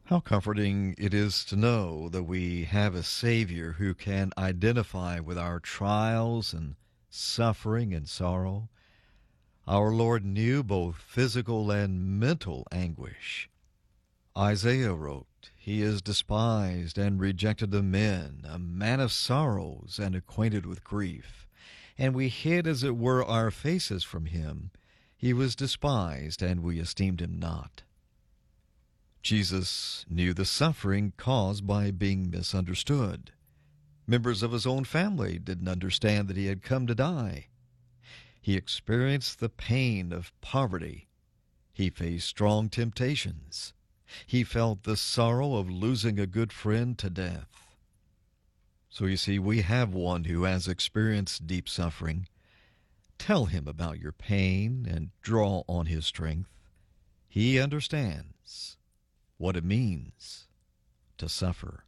How comforting it is to know that we have a Savior who can identify with our trials and suffering and sorrow. Our Lord knew both physical and mental anguish. Isaiah wrote, "He is despised and rejected of men, a man of sorrows and acquainted with grief. And we hid as it were our faces from him. He was despised, and we esteemed him not." Jesus knew the suffering caused by being misunderstood. Members of his own family didn't understand that he had come to die. He experienced the pain of poverty. He faced strong temptations. He felt the sorrow of losing a good friend to death. So you see, we have one who has experienced deep suffering. Tell him about your pain and draw on his strength. He understands what it means to suffer.